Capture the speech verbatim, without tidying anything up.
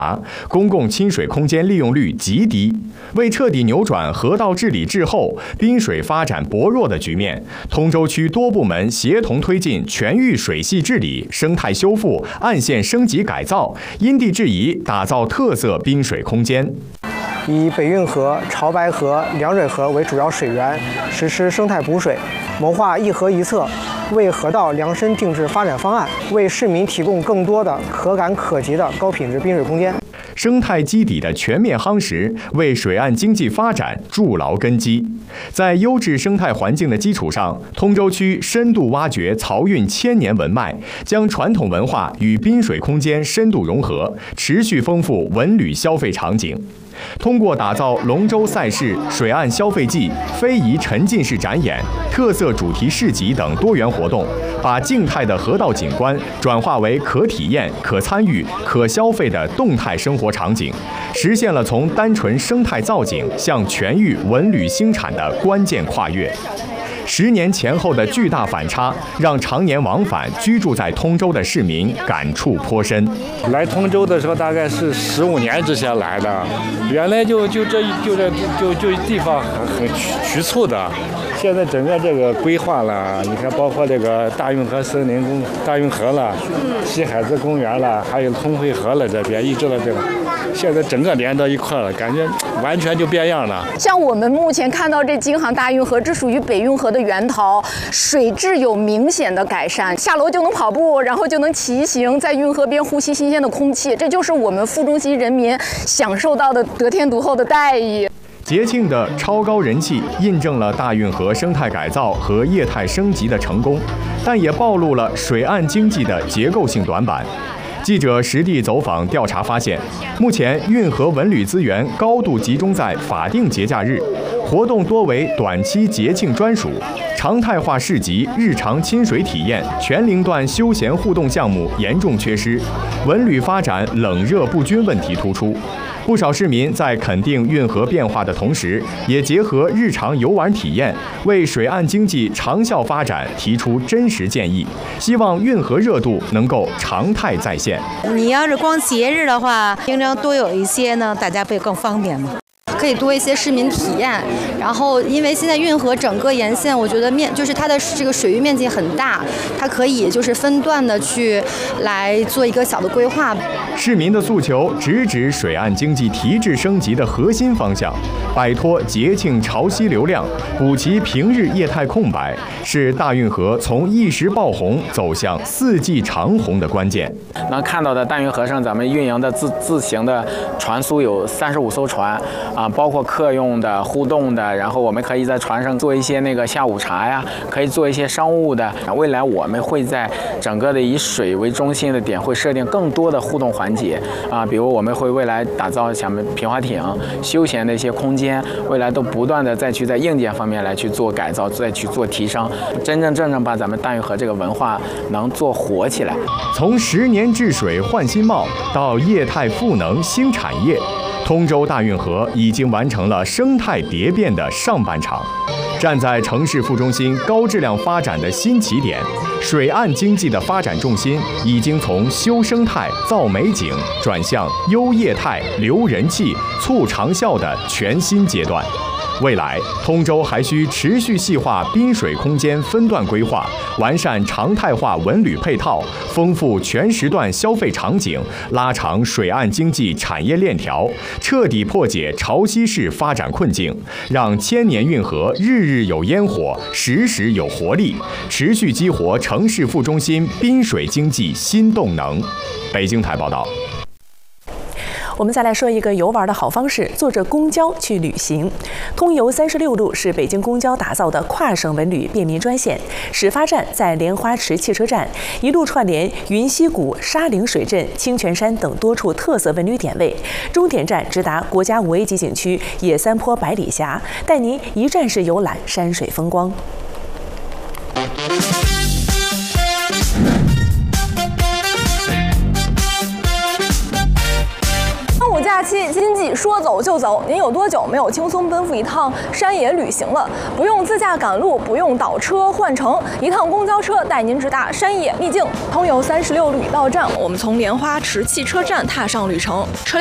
公共亲水空间利用率极低。为彻底扭转河道治理滞后、滨水发展薄弱的局面，通州区多部门协同推进全域水系治理、生态修复、岸线升级改造，因地制宜打造特色滨水空间。 以北运河、潮白河、凉水河为主要水源，实施生态补水，谋划一河一策，为河道量身定制发展方案，为市民提供更多的可感可及的高品质滨水空间。 生态基底的全面夯实，为水岸经济发展筑牢根基。在优质生态环境的基础上，通州区深度挖掘漕运千年文脉，将传统文化与滨水空间深度融合，持续丰富文旅消费场景。通过打造龙舟赛事、水岸消费季、非遗沉浸式展演、特色主题市集等多元活动，把静态的河道景观转化为可体验、可参与、可消费的动态生活场景，实现了从单纯生态造景向全域文旅兴产的关键跨越。十年前后的巨大反差，让常年往返居住在通州的市民感触颇深。 来通州的时候，大概是十五年之前来的，原来就就这就这就就地方很很局促的，现在整个这个规划了，你看包括这个大运河森林公大运河了，西海子公园了，还有通惠河了，这边一直到这个，现在整个连到一块了，感觉完全就变样了。 像我们目前看到这京杭大运河，这属于北运河的源头，水质有明显的改善，下楼就能跑步，然后就能骑行，在运河边呼吸新鲜的空气，这就是我们副中心人民享受到的得天独厚的待遇。 节庆的超高人气印证了大运河生态改造和业态升级的成功，但也暴露了水岸经济的结构性短板。记者实地走访调查发现，目前运河文旅资源高度集中在法定节假日，活动多为短期节庆专属，常态化市集、日常亲水体验、全龄段休闲互动项目严重缺失，文旅发展冷热不均问题突出。不少市民在肯定运河变化的同时，也结合日常游玩体验，为水岸经济长效发展提出真实建议，希望运河热度能够常态再现。 你要是光节日的话，平常多有一些呢，大家不也更方便吗？可以多一些市民体验，然后因为现在运河整个沿线，我觉得面就是它的这个水域面积很大，它可以就是分段的去来做一个小的规划。 市民的诉求直指水岸经济提质升级的核心方向，摆脱节庆潮汐流量，补齐平日业态空白，是大运河从一时爆红走向四季长红的关键。 能看到的大运河上，咱们运营的自自行的船苏有三十五艘船啊。包括客用的、互动的，然后我们可以在船上做一些那个下午茶呀，可以做一些商务的。未来我们会在整个的以水为中心的点，会设定更多的互动环节啊，比如我们会未来打造像皮划艇、休闲的一些空间，未来都不断的再去在硬件方面来去做改造，再去做提升，真真正正把咱们大运河这个文化能做活起来。 从十年治水换新貌到业态赋能新产业，通州大运河已经完成了生态蝶变的上半场，站在城市副中心高质量发展的新起点，水岸经济的发展重心已经从修生态、造美景转向优业态、留人气、促长效的全新阶段。未来，通州还需持续细化滨水空间分段规划，完善常态化文旅配套，丰富全时段消费场景，拉长水岸经济产业链条，彻底破解潮汐式发展困境，让千年运河日日有烟火，时时有活力，持续激活城市副中心滨水经济新动能。北京台报道。 我们再来说一个游玩的好方式，坐着公交去旅行。通游三十六路是北京公交打造的跨省文旅便民专线，始发站在莲花池汽车站，一路串联云溪谷、沙岭水镇、清泉山等多处特色文旅点位，终点站直达国家五 A 级景区野三坡百里峡，带您一站式游览山水风光。 假期，经济说走就走。您有多久没有轻松奔赴一趟山野旅行了？不用自驾赶路，不用倒车换乘，一趟公交车带您直达山野秘境。通邮三十六旅到站，我们从莲花池汽车站踏上旅程。车